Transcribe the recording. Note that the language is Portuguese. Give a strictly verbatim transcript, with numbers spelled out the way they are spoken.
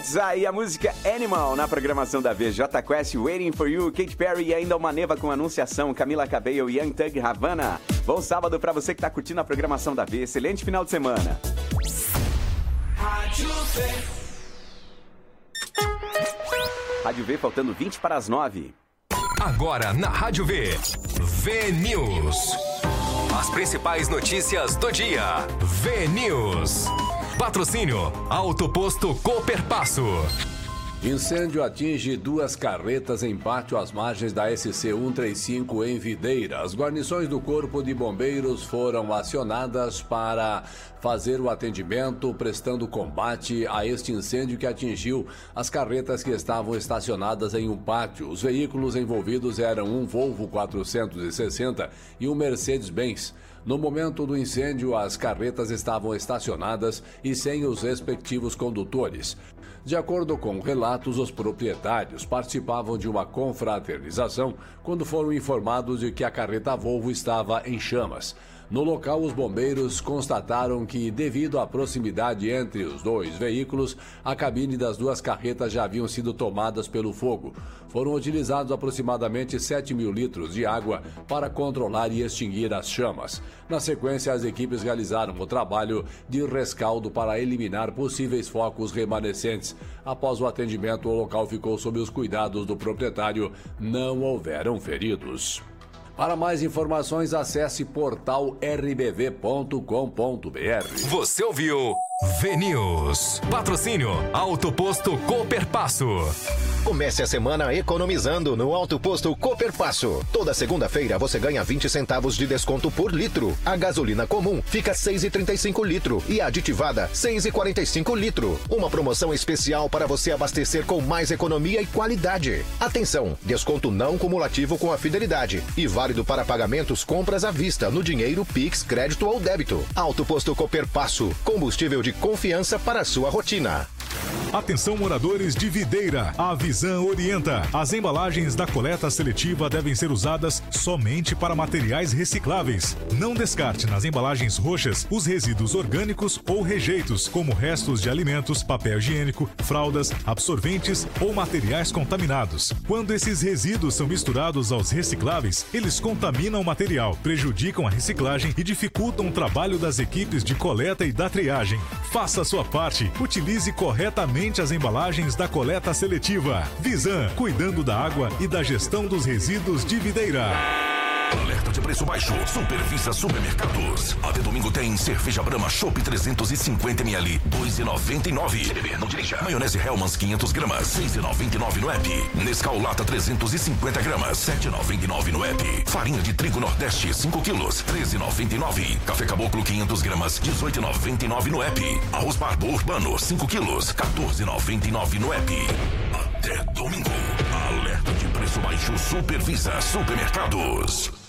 Aí a música Animal na programação da V J Quest, Waiting for You, Katy Perry e ainda uma neva com Anunciação, Camila Cabello e Young Thug, Havana. Bom sábado pra você que tá curtindo a programação da V. Excelente final de semana. Rádio V. Rádio V, faltando vinte para as nove. Agora na Rádio V, V News. As principais notícias do dia. V News. Patrocínio Auto Posto Cooperpasso. Incêndio atinge duas carretas em pátio às margens da S C cento e trinta e cinco em Videira. As guarnições do Corpo de Bombeiros foram acionadas para fazer o atendimento, prestando combate a este incêndio que atingiu as carretas que estavam estacionadas em um pátio. Os veículos envolvidos eram um Volvo quatrocentos e sessenta e um Mercedes-Benz. No momento do incêndio, as carretas estavam estacionadas e sem os respectivos condutores. De acordo com relatos, os proprietários participavam de uma confraternização quando foram informados de que a carreta Volvo estava em chamas. No local, os bombeiros constataram que, devido à proximidade entre os dois veículos, a cabine das duas carretas já haviam sido tomadas pelo fogo. Foram utilizados aproximadamente sete mil litros de água para controlar e extinguir as chamas. Na sequência, as equipes realizaram o trabalho de rescaldo para eliminar possíveis focos remanescentes. Após o atendimento, o local ficou sob os cuidados do proprietário. Não houveram feridos. Para mais informações, acesse portal r b v ponto com ponto b r. Você ouviu V News. Patrocínio Auto Posto Cooperpasso. Comece a semana economizando no Auto Posto Cooperpasso. Toda segunda-feira você ganha vinte centavos de desconto por litro. A gasolina comum fica seis reais e trinta e cinco litro e a aditivada seis reais e quarenta e cinco litro. Uma promoção especial para você abastecer com mais economia e qualidade. Atenção, desconto não cumulativo com a fidelidade e válido para pagamentos compras à vista no dinheiro, Pix, crédito ou débito. Auto Posto Cooperpasso, combustível de confiança para a sua rotina. Atenção, moradores de Videira, a Visan orienta. As embalagens da coleta seletiva devem ser usadas somente para materiais recicláveis. Não descarte nas embalagens roxas os resíduos orgânicos ou rejeitos, como restos de alimentos, papel higiênico, fraldas, absorventes ou materiais contaminados. Quando esses resíduos são misturados aos recicláveis, eles contaminam o material, prejudicam a reciclagem e dificultam o trabalho das equipes de coleta e da triagem. Faça a sua parte. Utilize corretamente as embalagens da coleta seletiva. Visan, cuidando da água e da gestão dos resíduos de Videira. Alerta de preço baixo, Supervisa Supermercados. Até domingo tem cerveja Brahma Chopp trezentos e cinquenta mililitros, dois reais e noventa e nove centavos. Se beber, não dirija. Maionese Hellmann's quinhentos gramas, seis reais e noventa e nove centavos no app. Nescau Lata trezentos e cinquenta gramas, sete reais e noventa e nove centavos no app. Farinha de trigo Nordeste cinco quilos, treze reais e noventa e nove centavos. Café Caboclo quinhentos gramas, dezoito reais e noventa e nove centavos no app. Arroz Barbo Urbano cinco quilos, quatorze reais e noventa e nove centavos no app. Até domingo. Alerta de preço baixo, Supervisa Supermercados.